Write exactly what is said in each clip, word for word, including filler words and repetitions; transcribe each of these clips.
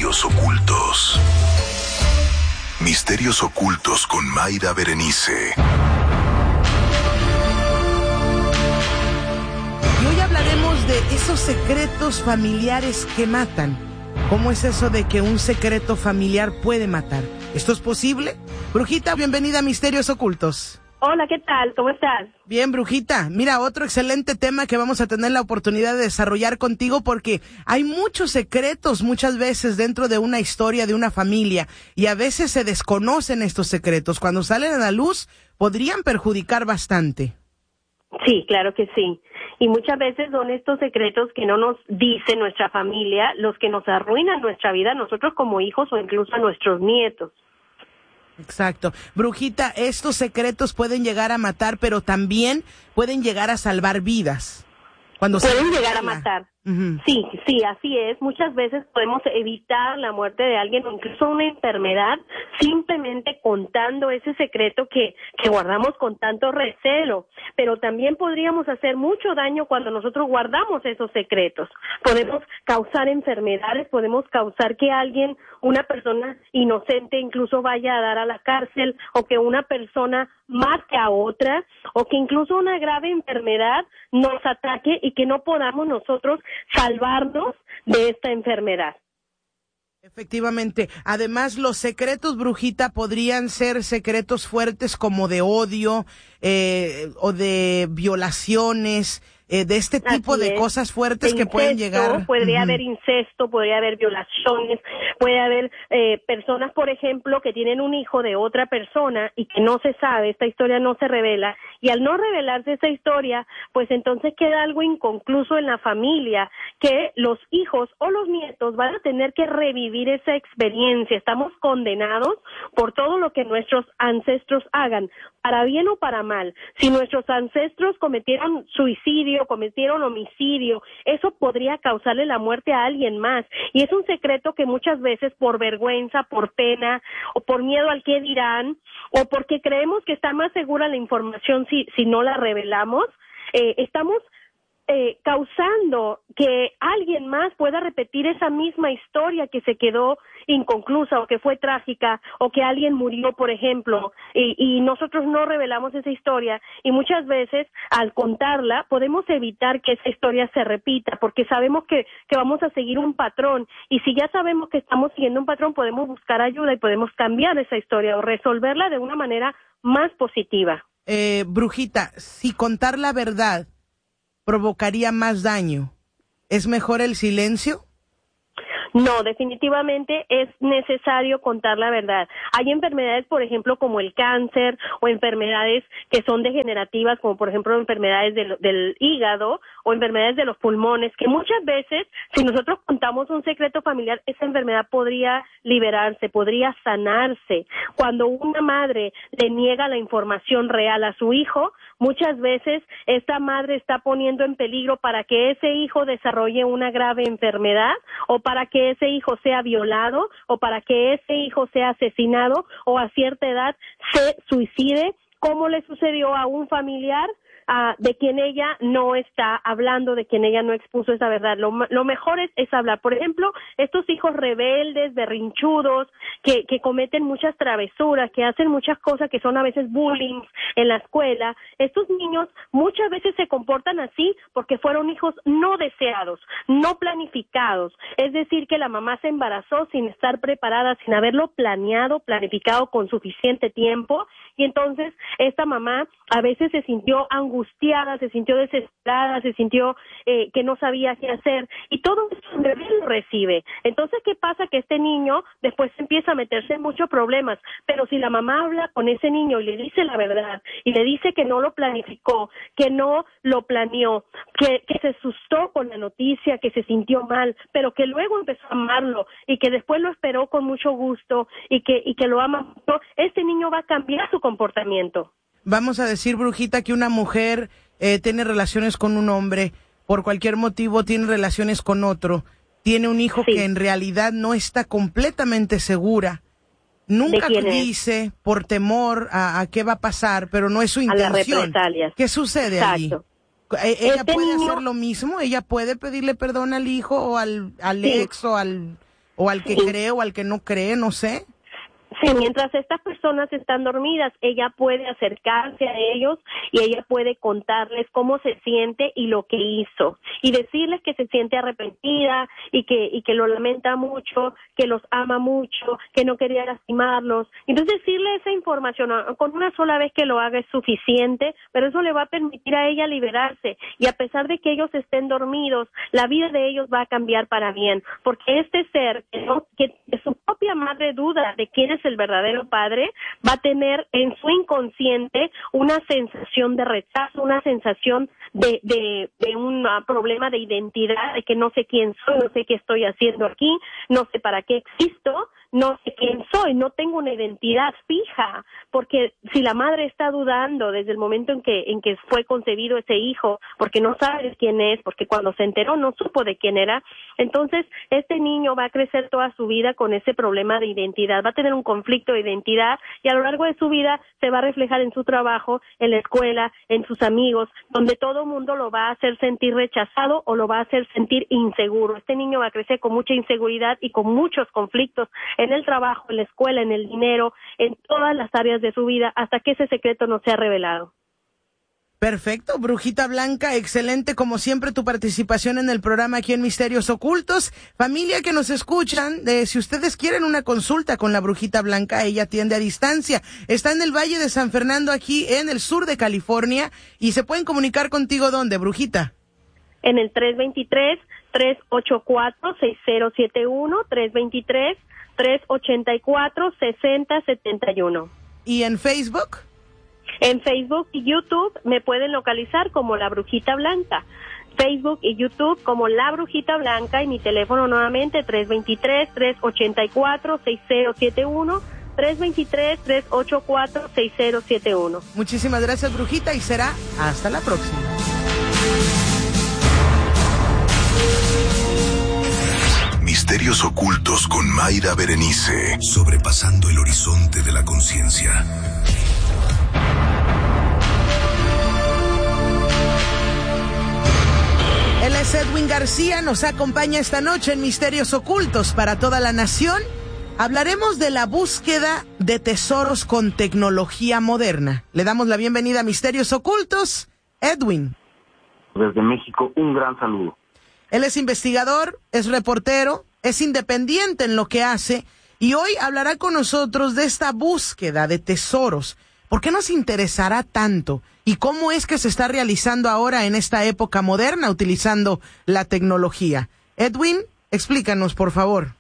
Misterios ocultos. Misterios ocultos con Mayra Berenice. Y hoy hablaremos de esos secretos familiares que matan. ¿Cómo es eso de que un secreto familiar puede matar? ¿Esto es posible? Brujita, bienvenida a Misterios Ocultos. Hola, ¿qué tal? ¿Cómo estás? Bien, Brujita. Mira, otro excelente tema que vamos a tener la oportunidad de desarrollar contigo porque hay muchos secretos muchas veces dentro de una historia de una familia y a veces se desconocen estos secretos. Cuando salen a la luz, podrían perjudicar bastante. Sí, claro que sí. Y muchas veces son estos secretos que no nos dice nuestra familia los que nos arruinan nuestra vida, nosotros como hijos o incluso a nuestros nietos. Exacto. Brujita, estos secretos pueden llegar a matar, pero también pueden llegar a salvar vidas. Cuando pueden llegar a matar. Uh-huh. Sí, sí, así es. Muchas veces podemos evitar la muerte de alguien o incluso una enfermedad simplemente contando ese secreto que, que guardamos con tanto recelo. Pero también podríamos hacer mucho daño cuando nosotros guardamos esos secretos. Podemos causar enfermedades, podemos causar que alguien, una persona inocente incluso vaya a dar a la cárcel o que una persona mate a otra o que incluso una grave enfermedad nos ataque y que no podamos nosotros salvarnos de esta enfermedad. Efectivamente. Además, los secretos, Brujita, podrían ser secretos fuertes como de odio eh, o de violaciones, eh, de este tipo Así de es. cosas fuertes de que incesto, pueden llegar. Podría Uh-huh. haber incesto, podría haber violaciones, puede haber eh, personas, por ejemplo, que tienen un hijo de otra persona y que no se sabe, esta historia no se revela, y al no revelarse esa historia, pues entonces queda algo inconcluso en la familia, que los hijos o los nietos van a tener que revivir esa experiencia. Estamos condenados por todo lo que nuestros ancestros hagan, para bien o para mal. Si nuestros ancestros cometieron suicidio, cometieron homicidio, eso podría causarle la muerte a alguien más. Y es un secreto que muchas veces por vergüenza, por pena, o por miedo al qué dirán, o porque creemos que está más segura la información si, si no la revelamos, eh, estamos Eh, causando que alguien más pueda repetir esa misma historia que se quedó inconclusa o que fue trágica o que alguien murió, por ejemplo, y, y nosotros no revelamos esa historia y muchas veces al contarla podemos evitar que esa historia se repita porque sabemos que, que vamos a seguir un patrón y si ya sabemos que estamos siguiendo un patrón podemos buscar ayuda y podemos cambiar esa historia o resolverla de una manera más positiva. Eh, Brujita, si contar la verdad provocaría más daño, ¿es mejor el silencio? No, definitivamente es necesario contar la verdad. Hay enfermedades, por ejemplo, como el cáncer o enfermedades que son degenerativas, como por ejemplo enfermedades del, del hígado o enfermedades de los pulmones, que muchas veces, si nosotros contamos un secreto familiar, esa enfermedad podría liberarse, podría sanarse. Cuando una madre le niega la información real a su hijo, muchas veces esta madre está poniendo en peligro para que ese hijo desarrolle una grave enfermedad o para que ese hijo sea violado o para que ese hijo sea asesinado o a cierta edad se suicide, como le sucedió a un familiar uh, de quien ella no está hablando, de quien ella no expuso esa verdad. Lo, lo mejor es, es hablar. Por ejemplo, estos hijos rebeldes, berrinchudos, que, que cometen muchas travesuras, que hacen muchas cosas que son a veces bullying en la escuela, estos niños muchas veces se comportan así porque fueron hijos no deseados, no planificados, es decir, que la mamá se embarazó sin estar preparada, sin haberlo planeado, planificado con suficiente tiempo, y entonces esta mamá a veces se sintió angustiada, se sintió desesperada, se sintió eh, que no sabía qué hacer, y todo eso el bebé lo recibe. Entonces, ¿qué pasa? Que este niño después empieza a meterse en muchos problemas, pero si la mamá habla con ese niño y le dice la verdad, y le dice que no lo planificó, que no lo planeó, que, que se asustó con la noticia, que se sintió mal, pero que luego empezó a amarlo, y que después lo esperó con mucho gusto, y que, y que lo ama mucho, este niño va a cambiar su comportamiento. Vamos a decir, Brujita, que una mujer eh, tiene relaciones con un hombre, por cualquier motivo tiene relaciones con otro, tiene un hijo sí. que en realidad no está completamente segura, nunca dice es? por temor a, a qué va a pasar, pero no es su intención. A las represalias. ¿Qué sucede Exacto. allí? ¿Ella este puede niño... hacer lo mismo? ¿Ella puede pedirle perdón al hijo o al, al sí. ex o al... o al que Sí. cree o al que no cree, no sé. Sí, mientras estas personas están dormidas, ella puede acercarse a ellos y ella puede contarles cómo se siente y lo que hizo y decirles que se siente arrepentida y que y que lo lamenta mucho, que los ama mucho, que no quería lastimarlos. Entonces decirle esa información con una sola vez que lo haga es suficiente, pero eso le va a permitir a ella liberarse y a pesar de que ellos estén dormidos, la vida de ellos va a cambiar para bien, porque este ser que, no, que su propia madre duda de quién es el verdadero padre, va a tener en su inconsciente una sensación de rechazo, una sensación de, de, de un uh, problema de identidad, de que no sé quién soy, no sé qué estoy haciendo aquí, no sé para qué existo, no sé quién soy, no tengo una identidad fija, porque si la madre está dudando desde el momento en que en que fue concebido ese hijo, porque no sabe de quién es, porque cuando se enteró no supo de quién era, entonces este niño va a crecer toda su vida con ese problema de identidad, va a tener un conflicto de identidad y a lo largo de su vida se va a reflejar en su trabajo, en la escuela, en sus amigos, donde todo mundo lo va a hacer sentir rechazado o lo va a hacer sentir inseguro. Este niño va a crecer con mucha inseguridad y con muchos conflictos en el trabajo, en la escuela, en el dinero, en todas las áreas de su vida, hasta que ese secreto no sea revelado. Perfecto, Brujita Blanca, excelente como siempre tu participación en el programa aquí en Misterios Ocultos. Familia que nos escuchan, eh, si ustedes quieren una consulta con la Brujita Blanca, ella atiende a distancia. Está en el Valle de San Fernando, aquí en el sur de California, y se pueden comunicar contigo, ¿dónde, Brujita? En el tres dos tres, tres ocho cuatro, seis cero siete uno, tres dos tres, tres ocho cuatro, seis cero siete uno. ¿Y en Facebook? En Facebook y YouTube me pueden localizar como La Brujita Blanca. Facebook y YouTube como La Brujita Blanca y mi teléfono nuevamente tres dos tres, tres ocho cuatro, seis cero siete uno, tres dos tres, tres ocho cuatro, seis cero siete uno. Muchísimas gracias, Brujita, y será hasta la próxima. Misterios ocultos con Mayra Berenice. Sobrepasando el horizonte de la conciencia. Él es Edwin García, nos acompaña esta noche en Misterios Ocultos para toda la nación. Hablaremos de la búsqueda de tesoros con tecnología moderna. Le damos la bienvenida a Misterios Ocultos, Edwin. Desde México, un gran saludo. Él es investigador, es reportero, es independiente en lo que hace y hoy hablará con nosotros de esta búsqueda de tesoros. ¿Por qué nos interesará tanto? ¿Y cómo es que se está realizando ahora en esta época moderna utilizando la tecnología? Edwin, explícanos, por favor.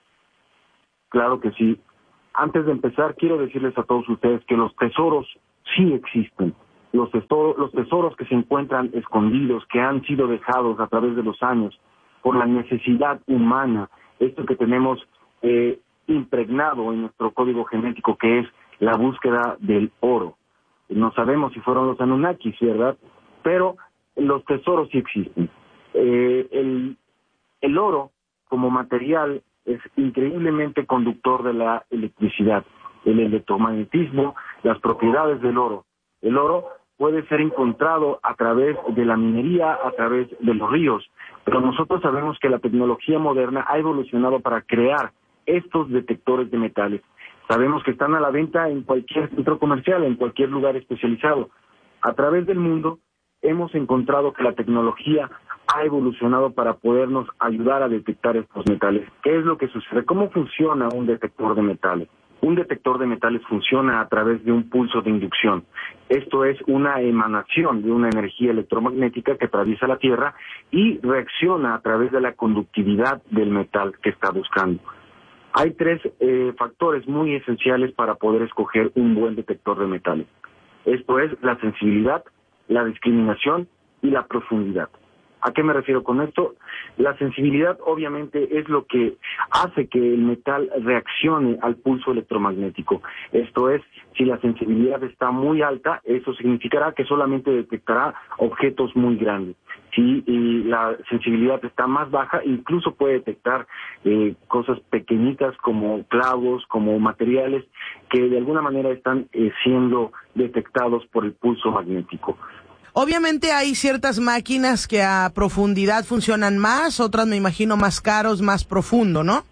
Claro que sí. Antes de empezar, quiero decirles a todos ustedes que los tesoros sí existen. Los tesoros, los tesoros que se encuentran escondidos, que han sido dejados a través de los años por la necesidad humana, esto que tenemos eh, impregnado en nuestro código genético, que es la búsqueda del oro. No sabemos si fueron los Anunnakis, ¿verdad? Pero los tesoros sí existen. Eh, el, el oro, como material, es increíblemente conductor de la electricidad, el electromagnetismo, las propiedades del oro. El oro puede ser encontrado a través de la minería, a través de los ríos, pero nosotros sabemos que la tecnología moderna ha evolucionado para crear estos detectores de metales. Sabemos que están a la venta en cualquier centro comercial, en cualquier lugar especializado. A través del mundo hemos encontrado que la tecnología ha evolucionado para podernos ayudar a detectar estos metales. ¿Qué es lo que sucede? ¿Cómo funciona un detector de metales? Un detector de metales funciona a través de un pulso de inducción. Esto es una emanación de una energía electromagnética que atraviesa la Tierra y reacciona a través de la conductividad del metal que está buscando. Hay tres eh, factores muy esenciales para poder escoger un buen detector de metales. Esto es la sensibilidad, la discriminación y la profundidad. ¿A qué me refiero con esto? La sensibilidad obviamente es lo que hace que el metal reaccione al pulso electromagnético. Esto es, si la sensibilidad está muy alta, eso significará que solamente detectará objetos muy grandes. Si y la sensibilidad está más baja, incluso puede detectar eh, cosas pequeñitas como clavos, como materiales que de alguna manera están eh, siendo detectados por el pulso magnético. Obviamente hay ciertas máquinas que a profundidad funcionan más, otras me imagino más caros, más profundo, ¿no?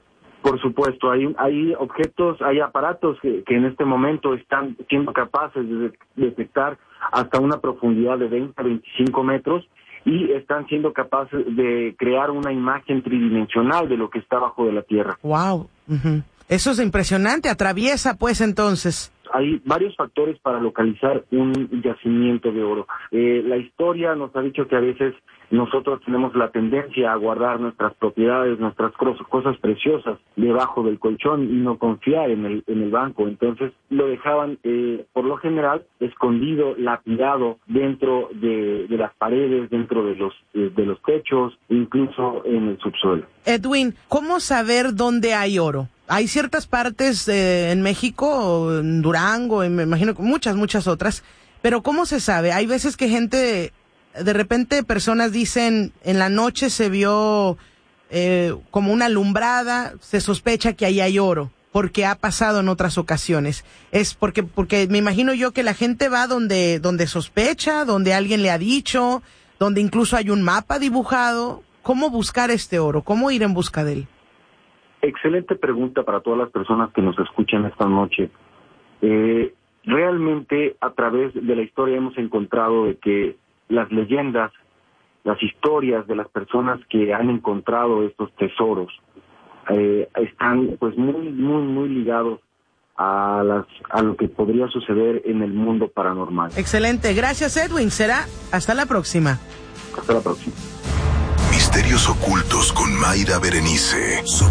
Por supuesto, hay, hay objetos, hay aparatos que, que en este momento están siendo capaces de, de detectar hasta una profundidad de veinte a veinticinco metros y están siendo capaces de crear una imagen tridimensional de lo que está bajo de la tierra. Wow, uh-huh. Eso es impresionante, atraviesa pues entonces. Hay varios factores para localizar un yacimiento de oro. Eh, la historia nos ha dicho que a veces nosotros tenemos la tendencia a guardar nuestras propiedades, nuestras cosas preciosas debajo del colchón y no confiar en el, en el banco. Entonces lo dejaban, eh, por lo general, escondido, lapidado dentro de, de las paredes, dentro de los, eh, de los techos, incluso en el subsuelo. Edwin, ¿cómo saber dónde hay oro? Hay ciertas partes eh, en México, en Durango, en, me imagino que muchas, muchas otras, pero ¿cómo se sabe? Hay veces que gente, de repente personas dicen, en la noche se vio eh, como una alumbrada, se sospecha que ahí hay oro, porque ha pasado en otras ocasiones. Es porque, porque me imagino yo que la gente va donde, donde sospecha, donde alguien le ha dicho, donde incluso hay un mapa dibujado. ¿Cómo buscar este oro? ¿Cómo ir en busca de él? Excelente pregunta para todas las personas que nos escuchan esta noche. Eh, realmente a través de la historia hemos encontrado de que las leyendas, las historias de las personas que han encontrado estos tesoros eh, están pues muy, muy, muy ligados a las a lo que podría suceder en el mundo paranormal. Excelente, gracias Edwin, será hasta la próxima. Hasta la próxima. Misterios ocultos con Mayra Berenice. Sobre